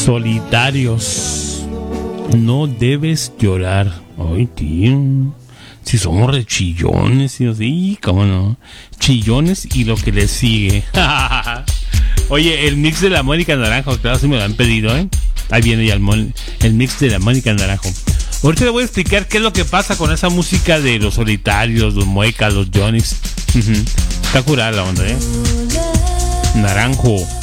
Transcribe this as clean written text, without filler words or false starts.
Solitarios. No debes llorar. Ay, tío. Si somos re chillones, y sí, cómo no. Chillones y lo que le sigue. Oye, el mix de la Mónica Naranjo, claro, sí me lo han pedido, ¿eh? Ahí viene ya el mix de la Mónica Naranjo. Ahorita le voy a explicar qué es lo que pasa con esa música de los Solitarios, los Muecas, los Johnny's. Está curada la onda, ¿eh? Naranjo.